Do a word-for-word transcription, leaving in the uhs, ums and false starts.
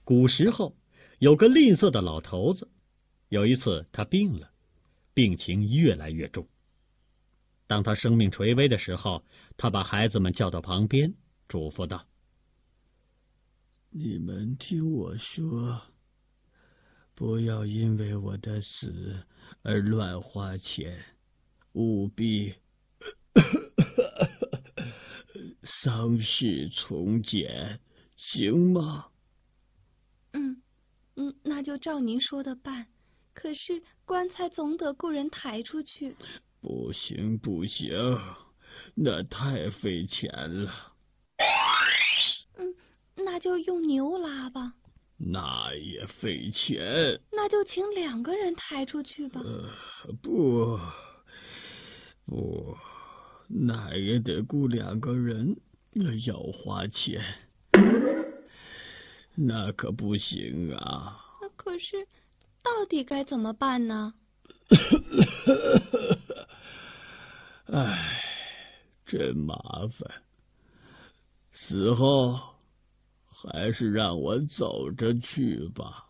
古时候有个吝啬的老头子，有一次他病了，病情越来越重。当他生命垂危的时候，他把孩子们叫到旁边，嘱咐道： 你们听我说，不要因为我的死而乱花钱，务必丧事从简，行吗？ 嗯嗯，那就照您说的办。可是棺材总得雇人抬出去。 不行不行，那太费钱了。 嗯，那就用牛拉吧。 那也费钱。 那就请两个人抬出去吧。 呃，不不，那也得雇两个人，要花钱，那可不行啊。 那可是，到底该怎么办呢？ 唉，真麻烦。死后还是让我走着去吧。